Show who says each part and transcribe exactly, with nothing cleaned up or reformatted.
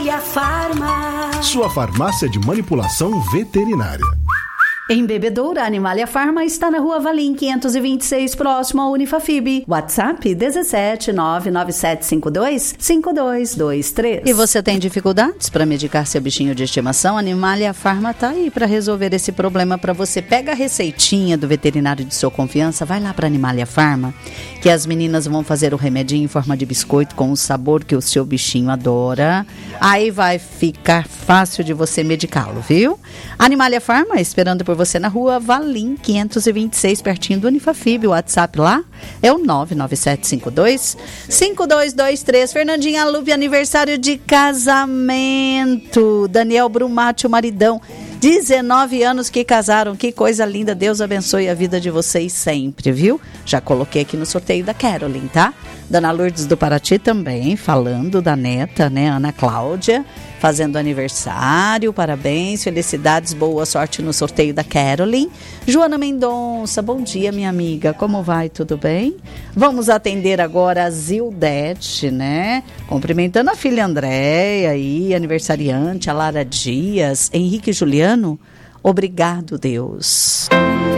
Speaker 1: Animalia Farma.
Speaker 2: Sua farmácia de manipulação veterinária.
Speaker 1: Em Bebedouro, a Animalia Farma está na Rua Valim quinhentos e vinte e seis, próximo ao Unifafib. WhatsApp dezessete nove nove sete cinco dois cinco dois dois três.
Speaker 3: E você tem dificuldades para medicar seu bichinho de estimação? A Animalia Farma tá aí para resolver esse problema para você. Pega a receitinha do veterinário de sua confiança, vai lá para Animalia Farma, que as meninas vão fazer o remedinho em forma de biscoito com o sabor que o seu bichinho adora. Aí vai ficar fácil de você medicá-lo, viu? Animalia Farma esperando por você na Rua Valim quinhentos e vinte e seis, pertinho do Unifafib. O WhatsApp lá é o nove nove sete cinco dois cinco dois dois três. Fernandinha Lupe, aniversário de casamento. Daniel Brumati, o maridão. dezenove anos que casaram, que coisa linda. Deus abençoe a vida de vocês sempre, viu? Já coloquei aqui no sorteio da Carolyn, tá? Dona Lourdes do Paraty também, falando da neta, né? Ana Cláudia, fazendo aniversário, parabéns, felicidades, boa sorte no sorteio da Carolyn. Joana Mendonça, bom dia, minha amiga, como vai, tudo bem? Vamos atender agora a Zildete, né? Cumprimentando a filha Andréia aí, aniversariante, a Lara Dias, Henrique e Juliano, obrigado, Deus.